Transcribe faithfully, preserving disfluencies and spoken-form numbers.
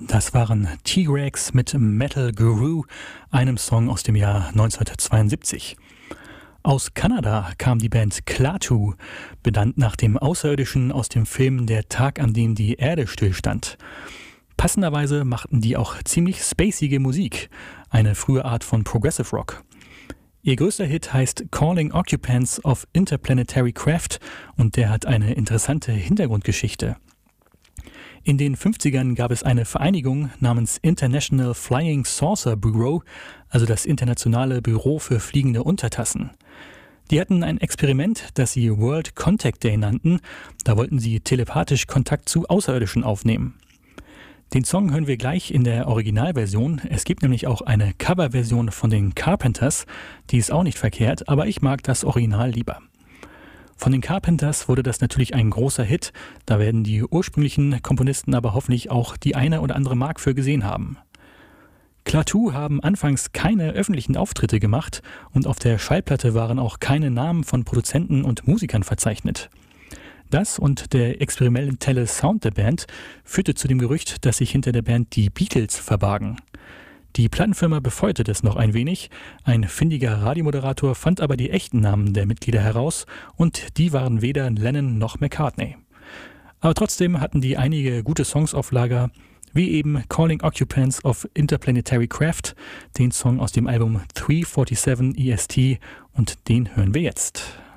Das waren T-Rex mit Metal Guru, einem Song aus dem Jahr neunzehnhundertzweiundsiebzig. Aus Kanada kam die Band Klaatu, benannt nach dem Außerirdischen aus dem Film Der Tag, an dem die Erde stillstand. Passenderweise machten die auch ziemlich spacige Musik, eine frühe Art von Progressive Rock. Ihr größter Hit heißt Calling Occupants of Interplanetary Craft und der hat eine interessante Hintergrundgeschichte. In den fünfzigern gab es eine Vereinigung namens International Flying Saucer Bureau, also das internationale Büro für fliegende Untertassen. Die hatten ein Experiment, das sie World Contact Day nannten. Da wollten sie telepathisch Kontakt zu Außerirdischen aufnehmen. Den Song hören wir gleich in der Originalversion. Es gibt nämlich auch eine Coverversion von den Carpenters. Die ist auch nicht verkehrt, aber ich mag das Original lieber. Von den Carpenters wurde das natürlich ein großer Hit. Da werden die ursprünglichen Komponisten aber hoffentlich auch die eine oder andere Mark für gesehen haben. Klaatu haben anfangs keine öffentlichen Auftritte gemacht und auf der Schallplatte waren auch keine Namen von Produzenten und Musikern verzeichnet. Das und der experimentelle Sound der Band führte zu dem Gerücht, dass sich hinter der Band die Beatles verbargen. Die Plattenfirma befeuerte das noch ein wenig. Ein findiger Radiomoderator fand aber die echten Namen der Mitglieder heraus und die waren weder Lennon noch McCartney. Aber trotzdem hatten die einige gute Songs auf Lager, wie eben Calling Occupants of Interplanetary Craft, den Song aus dem Album drei siebenundvierzig E S T und den hören wir jetzt.